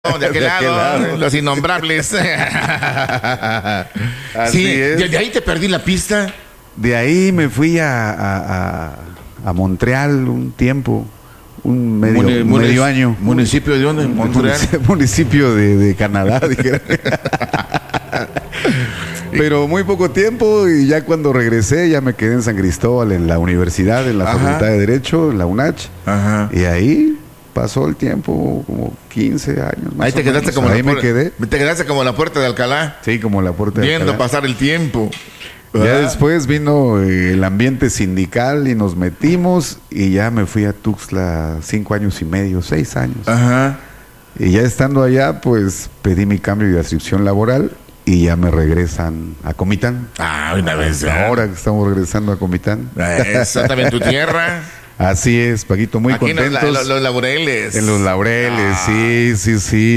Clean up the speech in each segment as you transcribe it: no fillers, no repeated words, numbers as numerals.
De aquel lado, los innombrables. Así Sí, es. de ahí te perdí la pista. De ahí me fui a Montreal un tiempo, medio año. ¿Municipio de dónde? Montreal. Municipio de Canadá, dijera. Pero muy poco tiempo, y ya cuando regresé ya me quedé en San Cristóbal, en la universidad, en la Facultad de Derecho, en la UNACH. Ajá. Y ahí pasó el tiempo, como 15 años más. Ahí te quedaste como ahí me quedé. Te quedaste como la puerta de Alcalá. Sí, como la puerta de Viendo Alcalá. pasar el tiempo. Ya después vino el ambiente sindical y nos metimos, y ya me fui a Tuxtla 5 años y medio, 6 años. Ajá. Y ya estando allá, pues pedí mi cambio de adscripción laboral y ya me regresan a Comitán. Ah, una vez. Ahora que estamos regresando a Comitán. Eso también tu tierra. Así es, Paquito, muy Aquí contentos. en los Laureles. En los Laureles, sí.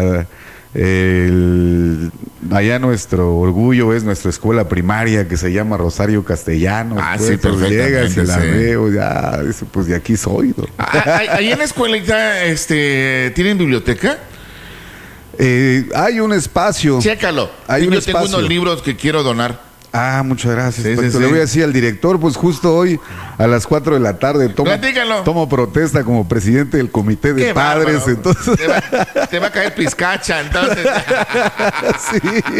Allá nuestro orgullo es nuestra escuela primaria que se llama Rosario Castellanos. Ah, pues, sí, perfectamente, llegas y la sí. veo, ya, eso, pues de aquí soy, ¿no? Ahí en la escuelita, ¿tienen biblioteca? Hay un espacio. Chécalo. Hay Yo un tengo espacio. unos libros que quiero donar. Muchas gracias. Sí, Paquito. sí, Le sí. voy a decir al director, pues justo hoy a las 4 de la tarde Platícalo. tomo protesta como presidente del comité de Qué padres, bárbaro. entonces. Te va a caer pizcacha, entonces. Sí.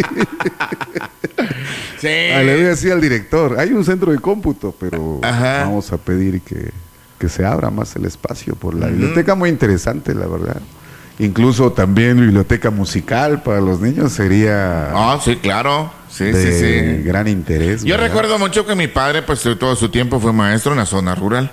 Sí. Le voy a decir al director, hay un centro de cómputo, pero Ajá. vamos a pedir que se abra más el espacio por la biblioteca, muy interesante, la verdad. Incluso también biblioteca musical para los niños sería Ah, sí, claro. Sí, de sí. gran interés. Yo ¿verdad? recuerdo mucho que mi padre, pues, todo su tiempo fue maestro en la zona rural.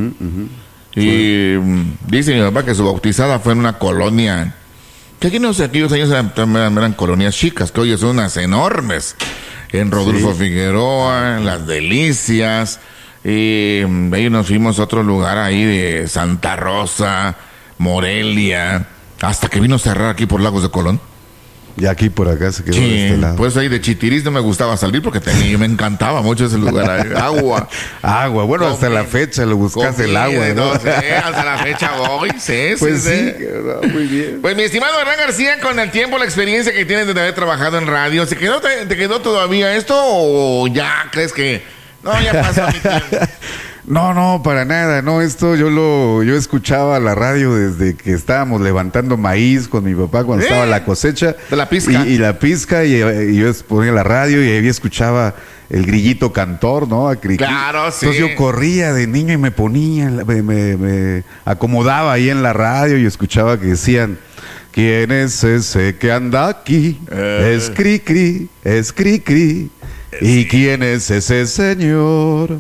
Y dice mi papá que su bautizada fue en una colonia. Que aquí no sé, aquellos años eran colonias chicas, que hoy son unas enormes. En Rodolfo Figueroa, en Las Delicias. Y ahí nos fuimos a otro lugar ahí de Santa Rosa, Morelia. Hasta que vino a cerrar aquí por Lagos de Colón. Y aquí por acá se quedó de Sí, este lado. pues ahí de Chitiris no me gustaba salir porque me encantaba mucho ese lugar. Agua. Agua, bueno, hasta la fecha lo buscas el agua, ¿no? No sé, hasta la fecha voy, sí, Pues sí, sí. muy bien. Pues mi estimado Hernán García, con el tiempo, la experiencia que tienes de haber trabajado en radio, ¿te quedó todavía esto o ya crees que no, ya pasó mi tiempo? No, para nada, no, esto yo escuchaba la radio desde que estábamos levantando maíz con mi papá cuando estaba la cosecha. De la pizca. Y la pizca, y yo ponía la radio y ahí escuchaba el grillito cantor, ¿no? A Criqui. Claro, sí. Entonces yo corría de niño y me ponía, me acomodaba ahí en la radio y escuchaba que decían: ¿quién es ese que anda aquí? Es Cricri, es Cricri. ¿Y quién es ese señor?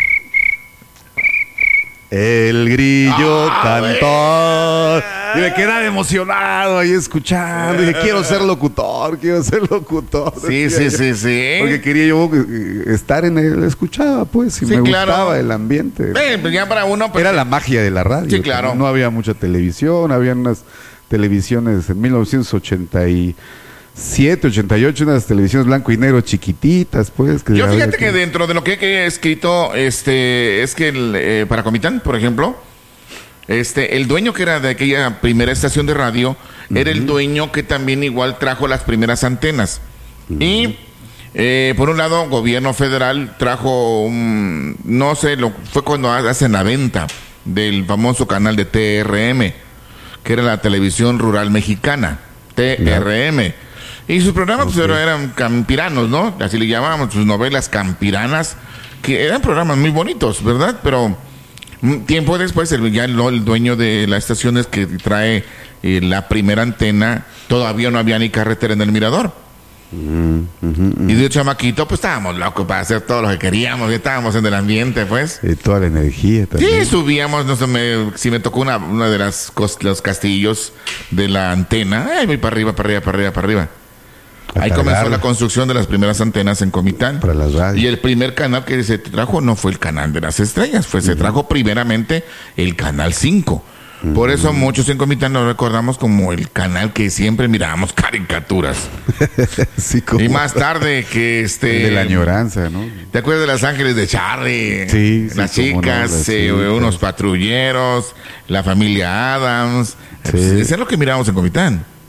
El grillo cantor. Y me quedaba emocionado ahí escuchando. Y dije, quiero ser locutor. Sí, decía sí, yo. sí. Porque quería yo estar en él, escuchaba pues, y Sí, me claro. gustaba el ambiente. Pues ya para uno, pues, Era la magia de la radio. Sí, claro. No había mucha televisión, había unas televisiones en 1987, 88, unas televisiones blanco y negro chiquititas, pues. Yo había fíjate que dentro de lo que he escrito, es que para Comitán, por ejemplo, el dueño que era de aquella primera estación de radio, era el dueño que también igual trajo las primeras antenas. Y por un lado, gobierno federal trajo no sé, fue cuando hacen la venta del famoso canal de TRM, que era la televisión rural mexicana, TRM. Y sus programas pues, eran campiranos, ¿no? Así le llamábamos, sus novelas campiranas, que eran programas muy bonitos, ¿verdad? Pero tiempo después, el dueño de la estación es que trae la primera antena, todavía no había ni carretera en el Mirador. Y de chamaquito, pues estábamos locos para hacer todo lo que queríamos, ya estábamos en el ambiente, pues. toda la energía también. Sí, subíamos, no sé, si me tocó una de los castillos de la antena, voy para arriba, para arriba, para arriba, para arriba. Ahí comenzó la construcción de las primeras antenas en Comitán. Para las radios. Y el primer canal que se trajo no fue el canal de las estrellas, se trajo primeramente el canal 5. Por eso muchos en Comitán lo recordamos como el canal que siempre mirábamos caricaturas. Sí, como Y más tarde que el de la añoranza, ¿no? ¿Te acuerdas de Las Ángeles de Charlie? Sí, Las sí, cómo no, chicas, las chicas. unos patrulleros, la familia Adams. Sí. Eso es lo que mirábamos en Comitán.